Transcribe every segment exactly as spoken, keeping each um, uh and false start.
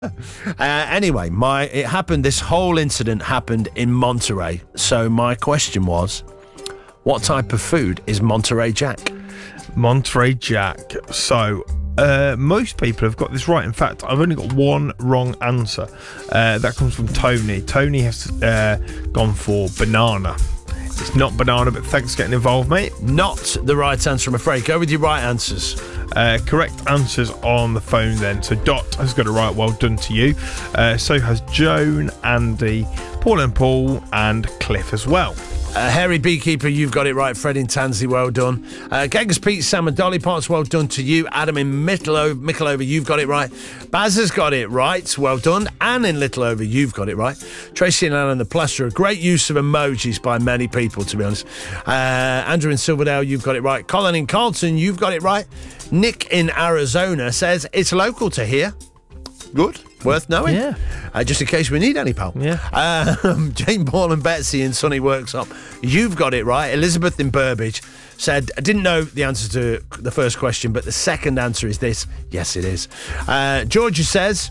Uh, anyway, my it happened. This whole incident happened in Monterey. So my question was, what type of food is Monterey Jack? Monterey Jack. So uh, most people have got this right. In fact, I've only got one wrong answer. Uh, that comes from Tony. Tony has uh, gone for banana. It's not banana, but thanks for getting involved, mate. Not the right answer, I'm afraid. Go with your right answers. Uh, correct answers on the phone then. So Dot has got it right. Well done to you. Uh, so has Joan, Andy, Paul and Paul, and Cliff as well. Uh, Hairy Beekeeper, you've got it right. Fred in Tansy, well done. Uh, Gaggers Pete, Sam and Dolly Parts, well done to you. Adam in Mickleover, Mickleover, you've got it right. Baz has got it right, well done. Anne in Littleover, you've got it right. Tracy and Alan the Plasterer, great use of emojis by many people, to be honest. Uh, Andrew in Silverdale, you've got it right. Colin in Carlton, you've got it right. Nick in Arizona says it's local to here. Good. Worth knowing. Yeah. Uh, just in case we need any, pal. Yeah. Um, Jane, Paul and Betsy in Sunny Workshop, you've got it right. Elizabeth in Burbage said, I didn't know the answer to the first question, but the second answer is this. Yes, it is. Uh, Georgia says,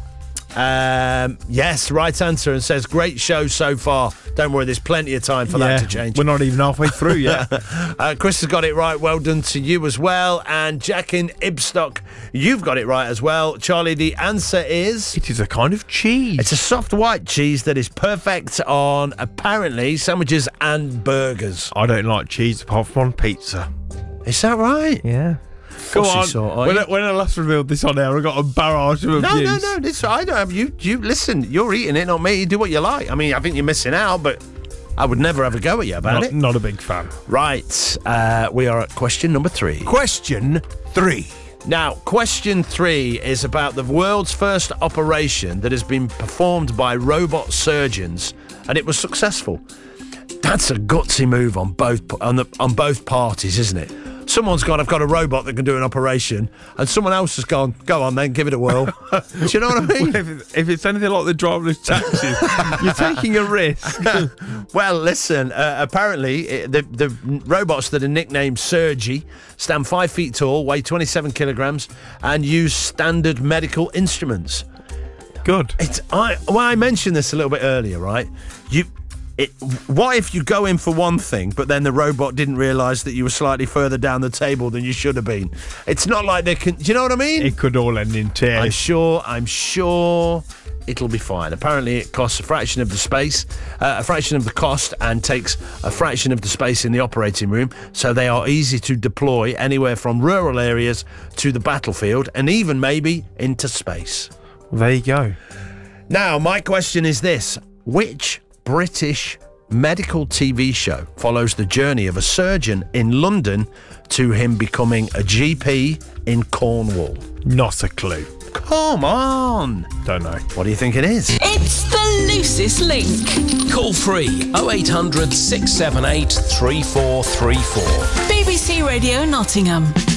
um, yes, right answer, and says, great show so far. Don't worry, there's plenty of time for yeah, that to change. We're not even halfway through yet. uh, Chris has got it right. Well done to you as well. And Jack in Ibstock, you've got it right as well. Charlie, the answer is... It is a kind of cheese. It's a soft white cheese that is perfect on, apparently, sandwiches and burgers. I don't like cheese apart from on pizza. Is that right? Yeah. Go on. Sort, are when, you? I, when I last revealed this on air, I got a barrage of No, abuse. no, no. This, I don't have you. You listen. You're eating it, not me. You do what you like. I mean, I think you're missing out, but I would never have a go at you about Not, it. not a big fan. Right. Uh, we are at question number three. Question three. Now, question three is about the world's first operation that has been performed by robot surgeons, and it was successful. That's a gutsy move on both on the on both parties, isn't it? Someone's gone, I've got a robot that can do an operation, and someone else has gone, go on then, give it a whirl. Do you know what I mean? Well, if, it's, if it's anything like the driverless taxis, you're taking a risk. Well, listen, uh, apparently it, the, the robots that are nicknamed Sergi stand five feet tall, weigh twenty-seven kilograms, and use standard medical instruments. Good. It's I. Well, I mentioned this a little bit earlier, right? You. It, what if you go in for one thing, but then the robot didn't realise that you were slightly further down the table than you should have been? It's not like they can... Do you know what I mean? It could all end in tears. I'm sure, I'm sure it'll be fine. Apparently it costs a fraction of the space, uh, a fraction of the cost, and takes a fraction of the space in the operating room, so they are easy to deploy anywhere from rural areas to the battlefield, and even maybe into space. Well, there you go. Now, my question is this. Which British medical T V show follows the journey of a surgeon in London to him becoming a G P in Cornwall? Not a clue. Come on. Don't know. What do you think it is? It's the loosest link. Call free oh eight hundred, six seven eight, three four three four. B B C Radio Nottingham.